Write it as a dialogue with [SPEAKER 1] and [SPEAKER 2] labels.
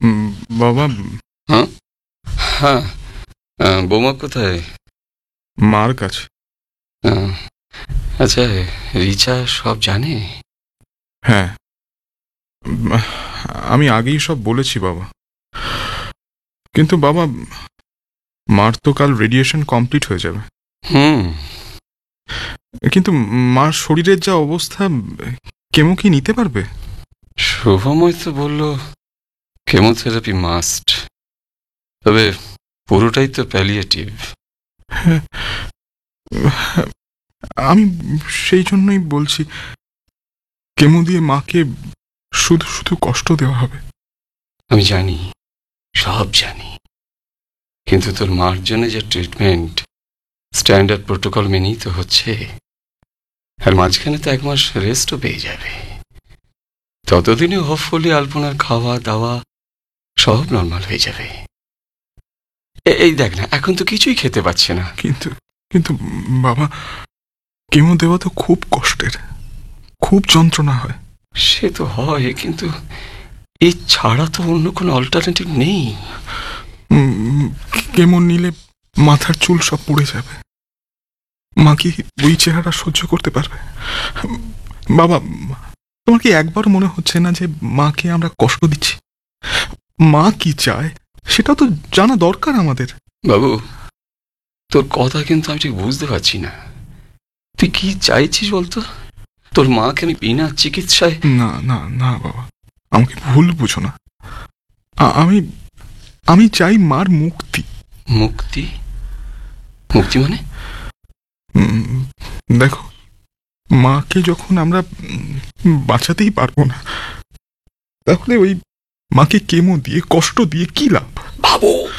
[SPEAKER 1] বাবা।
[SPEAKER 2] হ্যাঁ হ্যাঁ, বৌমা কোথায়?
[SPEAKER 1] মার কাছে।
[SPEAKER 2] আচ্ছা, রিচা সব জানে?
[SPEAKER 1] হ্যাঁ, আমি আগেই সব বলেছি বাবা। কিন্তু বাবা, মার তো কাল রেডিয়েশন কমপ্লিট হয়ে যাবে। কিন্তু মার শরীরের যা অবস্থা, কেমো কি নিতে পারবে?
[SPEAKER 2] শুভময় তো বলল কেমোথেরাপি মাস্ট, তবে পুরোটাই তো প্যালিয়েটিভ।
[SPEAKER 1] আমি সেই জন্যই বলছি, কেমো দিয়ে মাকে শুধু শুধু কষ্ট দেওয়া হবে।
[SPEAKER 2] আমি জানি, সব জানি, কিন্তু তোর মার জন্য যে ট্রিটমেন্ট স্ট্যান্ডার্ড প্রোটোকল মেনেই তো হচ্ছে, আর মাঝখানে তো 1 মাস রেস্টও পেয়ে যাবে। ততদিনে হোপফুলি আলপনার খাওয়া দাওয়া সব নর্মাল হয়ে যাবে। এই দেখ না, এখন তো কিছুই খেতে পাচ্ছে না।
[SPEAKER 1] কিন্তু কিন্তু বাবা, কেমো দেওয়া তো খুব কষ্টের, খুব যন্ত্রণা হয়।
[SPEAKER 2] সে তো হয়, কিন্তু এই ছাড়া তো অন্য কোনো অল্টারনেটিভ নেই।
[SPEAKER 1] কেমো নিলে মাথার চুল সব পুড়ে যাবে। মা কি ওই চেহারা সহ্য করতে পারবে? বাবা, তোমার কি একবার মনে হচ্ছে না যে মাকে আমরা কষ্ট দিচ্ছি? মা কি চায় সেটা তো জানা দরকার আমাদের।
[SPEAKER 2] বাবু, তোর কথা কিন্তু আমি ঠিক বুঝতে পারছি না। তুই কি চাইছিস বলতো? তোর মাকে আমি বিনা চিকিৎসায়?
[SPEAKER 1] না না না বাবা, আমাকে ভুল বুঝো না। আমি আমি চাই মার মুক্তি।
[SPEAKER 2] মুক্তি? মুক্তি মানে?
[SPEAKER 1] দেখো, মাকে যখন আমরা বাঁচাতেই পারবো না, তাহলে ওই মাকে কেমো দিয়ে কষ্ট দিয়ে কি লাভ?
[SPEAKER 2] বাবু,